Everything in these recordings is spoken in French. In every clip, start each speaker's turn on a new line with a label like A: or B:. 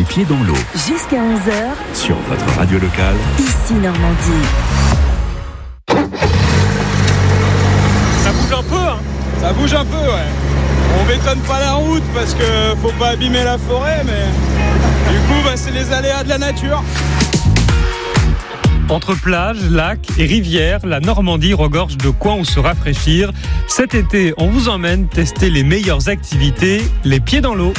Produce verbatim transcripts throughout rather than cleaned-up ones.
A: les pieds dans l'eau.
B: Jusqu'à onze heures.
A: Sur votre radio locale.
B: Ici Normandie.
C: Ça bouge un peu, hein ?
D: Ça bouge un peu, ouais. On bétonne pas la route parce que faut pas abîmer la forêt, mais du coup, bah, c'est les aléas de la nature.
C: Entre plages, lacs et rivières, la Normandie regorge de coins où se rafraîchir. Cet été, on vous emmène tester les meilleures activités, les pieds dans l'eau.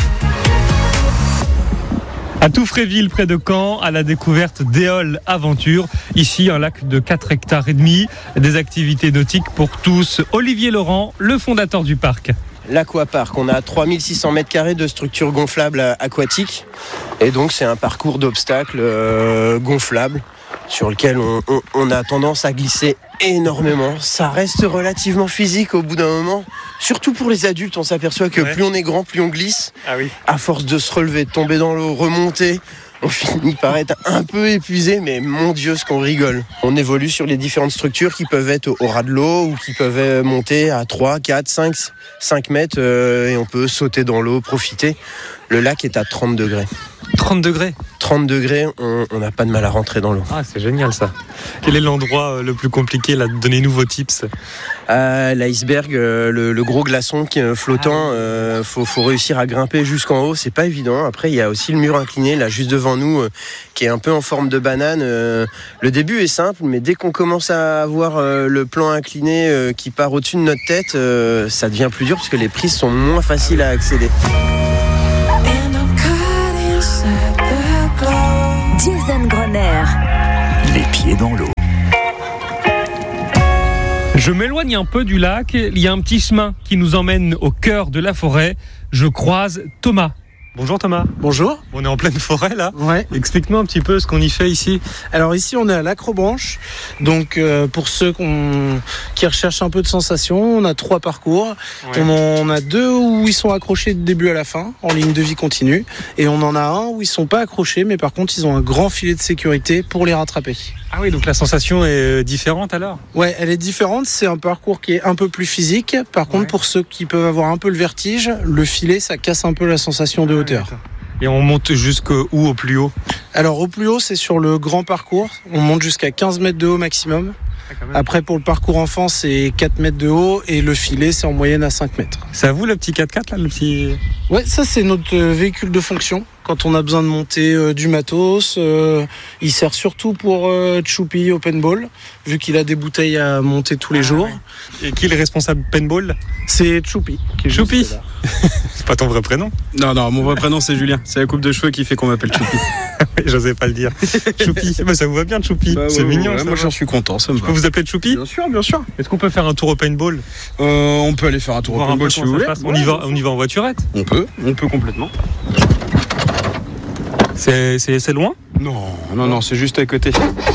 C: À Touffréville, près de Caen, à la découverte d'Éole Aventure. Ici, un lac de quatre hectares et demi. Des activités nautiques pour tous. Olivier Laurent, le fondateur du parc.
E: L'Aquapark, on a trois mille six cents mètres carrés de structures gonflables aquatiques. Et donc, c'est un parcours d'obstacles euh, gonflables sur lequel on, on, on a tendance à glisser énormément. Ça reste relativement physique au bout d'un moment. Surtout pour les adultes, on s'aperçoit que ouais. plus on est grand, plus on glisse.
C: Ah oui.
E: À force de se relever, de tomber dans l'eau, remonter, on finit par être un peu épuisé, mais mon Dieu, ce qu'on rigole. On évolue sur les différentes structures qui peuvent être au ras de l'eau ou qui peuvent monter à trois, quatre, cinq, cinq mètres euh, et on peut sauter dans l'eau, profiter. Le lac est à trente degrés.
C: trente degrés
E: trente degrés, on n'a pas de mal à rentrer dans l'eau.
C: Ah, c'est génial ça. Quel est l'endroit le plus compliqué là? Donnez-nous vos tips.
E: Euh, l'iceberg, euh, le, le gros glaçon qui est flottant, il euh, faut, faut réussir à grimper jusqu'en haut, c'est pas évident. Après, il y a aussi le mur incliné là juste devant nous euh, qui est un peu en forme de banane. Euh, le début est simple, mais dès qu'on commence à avoir euh, le plan incliné euh, qui part au-dessus de notre tête, euh, ça devient plus dur parce que les prises sont moins faciles à accéder.
B: Jason Grenier.
A: Les pieds dans l'eau.
C: Je m'éloigne un peu du lac. Il y a un petit chemin qui nous emmène au cœur de la forêt. Je croise Thomas. Bonjour Thomas.
F: Bonjour.
C: On est en pleine forêt là.
F: Ouais.
C: Explique-nous un petit peu ce qu'on y fait ici.
F: Alors ici on est à l'Acrobranche. Donc euh, pour ceux qu'on, qui recherchent un peu de sensation, on a trois parcours. Ouais. On en a deux où ils sont accrochés du début à la fin, en ligne de vie continue. Et on en a un où ils sont pas accrochés, mais par contre ils ont un grand filet de sécurité pour les rattraper.
C: Ah oui, donc la sensation est différente alors ?
F: Ouais, elle est différente. C'est un parcours qui est un peu plus physique. Par contre, ouais. pour ceux qui peuvent avoir un peu le vertige, le filet, ça casse un peu la sensation de hauteur.
C: Et on monte jusqu'où au plus haut ?
F: Alors au plus haut, c'est sur le grand parcours. On monte jusqu'à quinze mètres de haut maximum. Ah, après, pour le parcours enfant, c'est quatre mètres de haut et le filet, c'est en moyenne à cinq mètres.
C: C'est à vous le petit quatre-quatre là, le petit...
F: Ouais, ça c'est notre véhicule de fonction. Quand on a besoin de monter euh, du matos, euh, il sert surtout pour euh, Choupi au paintball, vu qu'il a des bouteilles à monter tous les ah, jours.
C: Ouais. Et qui est le responsable paintball ?
F: C'est Choupi.
C: Choupi. C'est pas ton vrai prénom ?
D: Non, non, mon vrai prénom c'est Julien. C'est la coupe de cheveux qui fait qu'on m'appelle Choupi.
C: Oui, j'osais pas le dire. Choupi, bah, ça vous va bien Choupi.
D: Bah,
C: c'est
D: ouais,
C: mignon.
D: Ouais,
C: ça
D: moi
C: va.
D: j'en suis content, ça me
C: Je
D: va.
C: peux vous appeler Choupi ?
D: Bien sûr, bien sûr.
C: Est-ce qu'on peut faire un tour au paintball ?
D: euh, On peut aller faire un tour au paintball si vous voulez.
C: On y va, on y va en voiturette ?
D: On peut, on peut complètement.
C: C'est, c'est, c'est loin ?
D: Non, non, non, c'est juste à côté.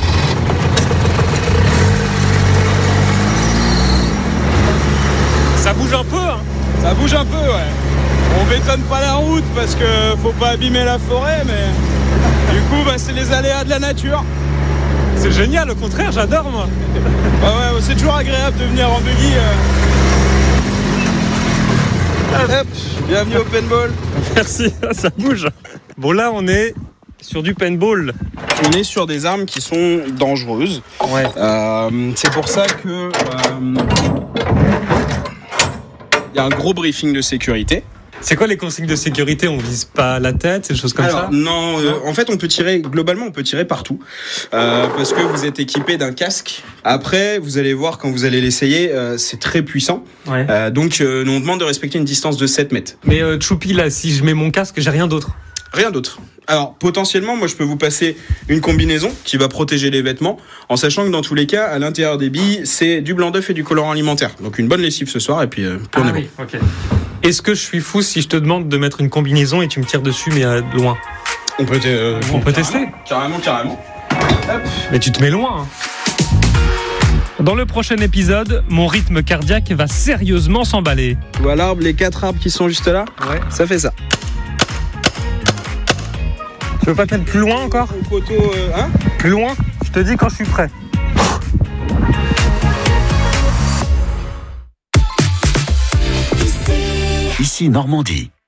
C: Ça bouge un peu, hein ?
D: Ça bouge un peu, ouais. On bétonne pas la route parce que faut pas abîmer la forêt, mais du coup, bah, c'est les aléas de la nature.
C: C'est génial, au contraire, j'adore, moi.
D: Bah ouais, c'est toujours agréable de venir en buggy. Euh... Hop, bienvenue au paintball.
C: Merci, ça bouge. Bon, là, on est sur du paintball.
D: On est sur des armes qui sont dangereuses.
C: Ouais.
D: Euh, c'est pour ça que il euh, y a un gros briefing de sécurité.
C: C'est quoi les consignes de sécurité ? On vise pas la tête, ces choses comme
D: Alors,
C: ça ?
D: Non, euh, en fait, on peut tirer, globalement, on peut tirer partout. Euh, parce que vous êtes équipé d'un casque. Après, vous allez voir quand vous allez l'essayer, euh, c'est très puissant.
C: Ouais.
D: Euh, donc, euh, nous, on demande de respecter une distance de sept mètres.
C: Mais euh, Choupi, là, si je mets mon casque, j'ai rien d'autre.
D: Rien d'autre. Alors, potentiellement, moi, je peux vous passer une combinaison qui va protéger les vêtements, en sachant que dans tous les cas, à l'intérieur des billes, c'est du blanc d'œuf et du colorant alimentaire. Donc, une bonne lessive ce soir, et puis, euh, puis on
C: ah
D: est
C: oui,
D: bon.
C: Ok. Est-ce que je suis fou si je te demande de mettre une combinaison et tu me tires dessus, mais à loin ?
D: On peut, euh,
C: on bon, peut tester.
D: Carrément, carrément. Hop.
C: Mais tu te mets loin. Hein. Dans le prochain épisode, mon rythme cardiaque va sérieusement s'emballer.
D: Tu vois l'arbre, les quatre arbres qui sont juste là ?
C: Ouais.
D: Ça fait ça.
C: Tu veux pas te mettre plus loin encore ?
D: Au poteau, euh, hein ?
C: Plus loin ? Je te dis quand je suis prêt.
A: Ici Normandie.